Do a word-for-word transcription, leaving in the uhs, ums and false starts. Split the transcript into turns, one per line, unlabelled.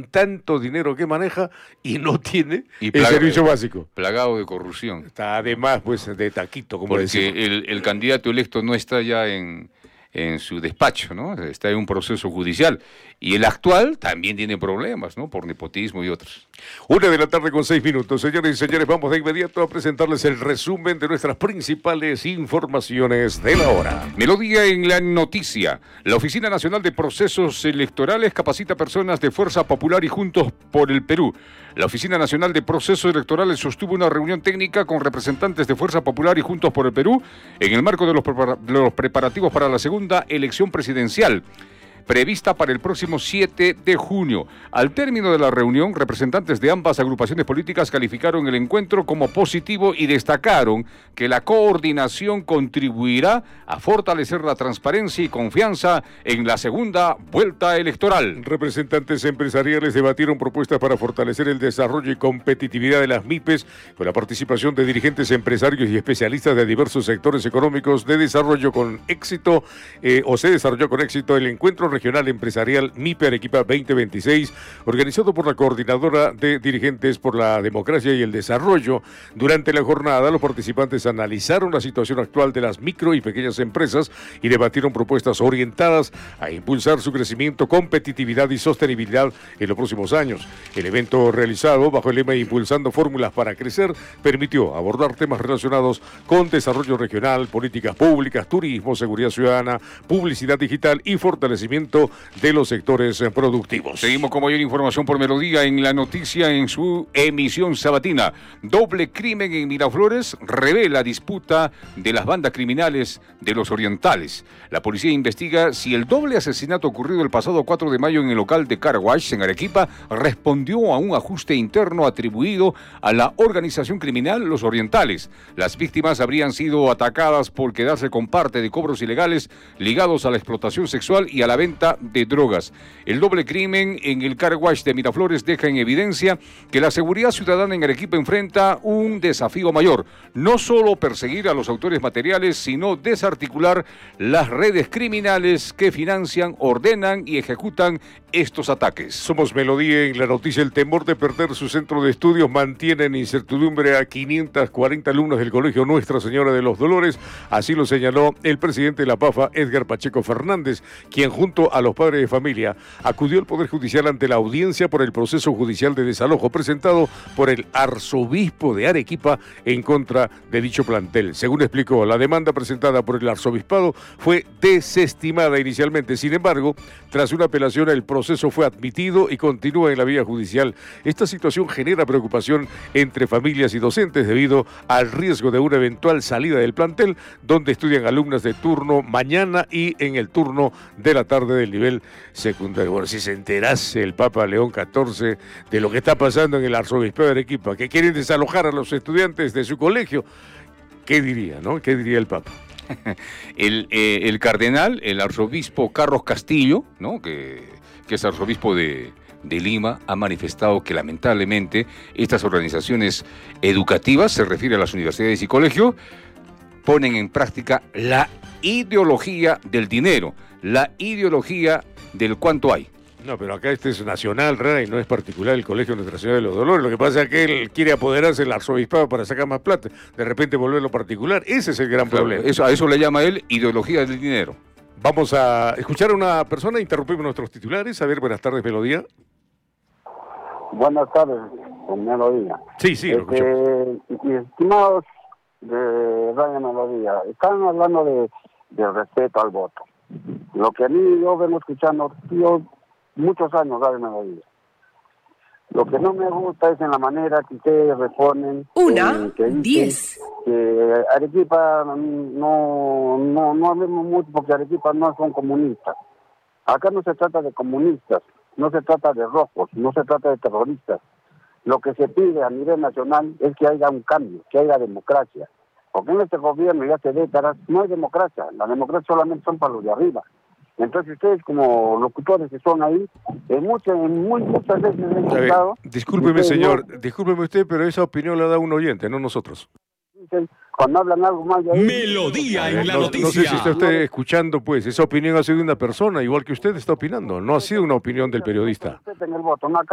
con tanto dinero que maneja y no tiene
y
el
plaga,
servicio básico.
Plagado de corrupción.
Está además pues de taquito, como
Porque
decimos.
el, el candidato electo no está ya en, en su despacho, ¿no? Está en un proceso judicial. Y el actual también tiene problemas, ¿no? Por nepotismo y otros.
Una de la tarde con seis minutos. Señores y señores, vamos de inmediato a presentarles el resumen de nuestras principales informaciones de la hora.
Melodía en la noticia. La Oficina Nacional de Procesos Electorales capacita personas de Fuerza Popular y Juntos por el Perú. La Oficina Nacional de Procesos Electorales sostuvo una reunión técnica con representantes de Fuerza Popular y Juntos por el Perú en el marco de los, prepara- de los preparativos para la segunda elección presidencial, prevista para el próximo siete de junio. Al término de la reunión, representantes de ambas agrupaciones políticas calificaron el encuentro como positivo y destacaron que la coordinación contribuirá a fortalecer la transparencia y confianza en la segunda vuelta electoral.
Representantes empresariales debatieron propuestas para fortalecer el desarrollo y competitividad de las MIPES con la participación de dirigentes empresarios y especialistas de diversos sectores económicos de desarrollo con éxito, eh, o se desarrolló con éxito el encuentro regional empresarial MIPE Arequipa veinte veintiséis, organizado por la Coordinadora de Dirigentes por la Democracia y el Desarrollo. Durante la jornada, los participantes analizaron la situación actual de las micro y pequeñas empresas y debatieron propuestas orientadas a impulsar su crecimiento, competitividad y sostenibilidad en los próximos años. El evento, realizado bajo el lema Impulsando Fórmulas para Crecer, permitió abordar temas relacionados con desarrollo regional, políticas públicas, turismo, seguridad ciudadana, publicidad digital y fortalecimiento de los sectores productivos.
Seguimos con mayor información por Melodía en la noticia en su emisión sabatina. Doble crimen en Miraflores revela disputa de las bandas criminales de los orientales. La policía investiga si el doble asesinato ocurrido el pasado cuatro de mayo en el local de Car Wash en Arequipa respondió a un ajuste interno atribuido a la organización criminal Los Orientales. Las víctimas habrían sido atacadas por quedarse con parte de cobros ilegales ligados a la explotación sexual y a la venta de drogas. El doble crimen en el Car Wash de Miraflores deja en evidencia que la seguridad ciudadana en Arequipa enfrenta un desafío mayor. No solo perseguir a los autores materiales, sino desarticular las redes criminales que financian, ordenan y ejecutan estos ataques.
Somos Melodía en la noticia. El temor de perder su centro de estudios mantiene en incertidumbre a quinientos cuarenta alumnos del Colegio Nuestra Señora de los Dolores. Así lo señaló el presidente de la PAFA, Edgar Pacheco Fernández, quien junto a los padres de familia acudió al Poder Judicial ante la audiencia por el proceso judicial de desalojo presentado por el arzobispo de Arequipa en contra de dicho plantel. Según explicó, la demanda presentada por el arzobispado fue desestimada inicialmente. Sin embargo, tras una apelación, el proceso fue admitido y continúa en la vía judicial. Esta situación genera preocupación entre familias y docentes debido al riesgo de una eventual salida del plantel, donde estudian alumnas de turno mañana y en el turno de la tarde del nivel secundario. Bueno, si se enterase el Papa León catorce de lo que está pasando en el arzobispado de Arequipa, que quieren desalojar a los estudiantes de su colegio, ¿qué diría, no? ¿Qué diría el Papa?
El, eh, el cardenal, el arzobispo Carlos Castillo, ¿no? que, que es arzobispo de, de Lima, ha manifestado que lamentablemente estas organizaciones educativas, se refiere a las universidades y colegios, ponen en práctica la ideología del dinero, la ideología del cuánto hay.
No, pero acá este es nacional, Rara, y no es particular el Colegio Nuestra Señora de los Dolores. Lo que pasa es que él quiere apoderarse del arzobispado para sacar más plata, de repente volverlo particular. Ese es el gran
Claro,
problema.
Eso, a eso le llama él ideología del dinero.
Vamos a escuchar a una persona, interrumpimos nuestros titulares. A ver, buenas tardes, Melodía.
Buenas tardes, con Melodía.
Sí, sí, lo escuchamos.
Este, mis estimados de Radio Melodía, están hablando de, de respeto al voto. Lo que a mí yo vengo escuchando, yo muchos años Radio Melodía. Lo que no me gusta es en la manera que ustedes responden.
Una,
eh, que dicen
diez.
Que Arequipa no, no, no hablemos mucho porque Arequipa no son comunistas. Acá no se trata de comunistas, no se trata de rojos, no se trata de terroristas. Lo que se pide a nivel nacional es que haya un cambio, que haya democracia. Porque en este gobierno ya hace décadas no hay democracia, la democracia solamente son para los de arriba. Entonces ustedes como locutores que son ahí, en muchas, en muy muchas veces han escuchado...
Discúlpeme, señor, no, discúlpeme usted, pero esa opinión la da un oyente, no nosotros.
Dicen, cuando hablan algo más de ahí...
Melodía en la
no,
noticia.
No sé si está usted escuchando, pues, esa opinión ha sido de una persona, igual que usted está opinando, no ha sido una opinión del periodista.
En el voto, no